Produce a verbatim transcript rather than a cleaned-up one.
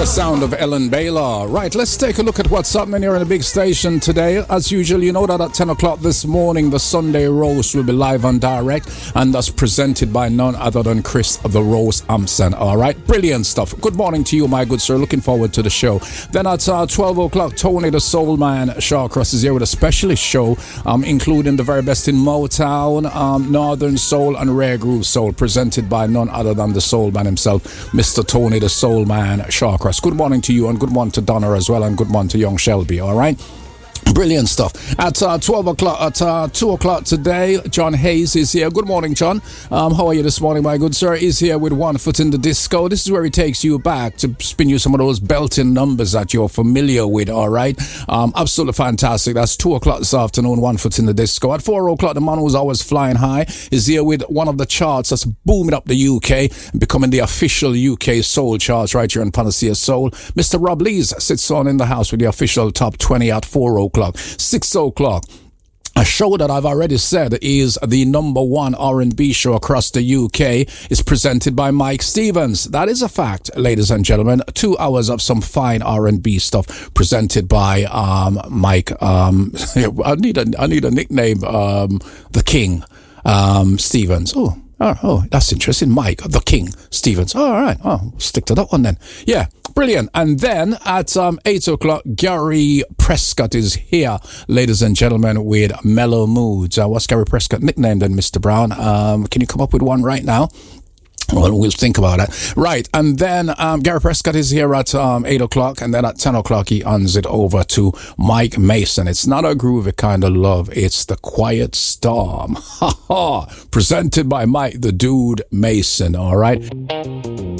The sound of Ellen Baylor. Right, let's take a look at what's happening here in the big station today. As usual, you know that at ten o'clock this morning, the Sunday Roast will be live and direct, and that's presented by none other than Chris the Rose Amson. All right, brilliant stuff. Good morning to you, my good sir. Looking forward to the show. Then at uh, twelve o'clock, Tony the Soul Man Shawcross is here with a specialist show, um, including the very best in Motown, um, Northern Soul, and Rare Groove Soul, presented by none other than the Soul Man himself, Mister Tony the Soul Man Shawcross. Good morning to you, and good morning to Donna as well, and good morning to young Shelby. All right, brilliant stuff. At uh, twelve o'clock, at uh, two o'clock today, John Hayes is here. Good morning, John. Um, how are you this morning, my good sir? He's here with One Foot in the Disco. This is where he takes you back to spin you some of those belting numbers that you're familiar with, all right? Um, absolutely fantastic. That's two o'clock this afternoon, One Foot in the Disco. At four o'clock, the man who's always flying high is here with one of the charts that's booming up the U K and becoming the official U K soul charts right here in Panacea Soul. Mister Rob Lees sits on in the house with the official top twenty at four o'clock. Six o'clock, a show that I've already said is the number one R and B show across the U K, is presented by Mike Stevens. That is a fact, ladies and gentlemen. Two hours of some fine R and B stuff presented by um, Mike. Um, I need a I need a nickname. Um, the King um, Stevens. Oh. Oh, oh, that's interesting. Mike, the King Stevens. Oh, all right. Oh, stick to that one then. Yeah, brilliant. And then at um, eight o'clock, Gary Prescott is here, ladies and gentlemen, with Mellow Moods. Uh, what's Gary Prescott nicknamed then, Mister Brown? Um, can you come up with one right now? Well, we'll think about it. Right, and then um, Gary Prescott is here at um, eight o'clock, and then at ten o'clock he hands it over to Mike Mason. It's not a groovy kind of love, it's the Quiet Storm. Ha ha! Presented by Mike the Dude Mason, all right?